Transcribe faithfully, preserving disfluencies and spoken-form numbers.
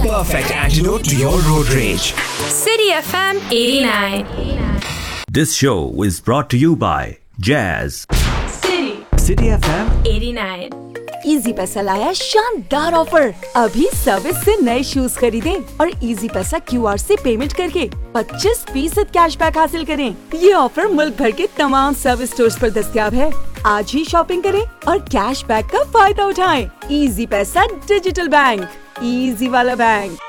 perfect antidote to your road rage. City F M eighty-nine. This show is brought to you by Jazz. City City F M eighty-nine. Easy पैसा लाया शानदार offer. अभी service से नए shoes खरीदें और easy पैसा QR से पेमेंट करके पच्चीस फीसद कैशबैक हासिल करें। ये ऑफर मुल्क भर के तमाम सर्विस स्टोर्स पर दस्तयाब है। आज ही शॉपिंग करें और कैशबैक का फायदा उठाएं। इजी पैसा डिजिटल बैंक, इजी वाला बैंक।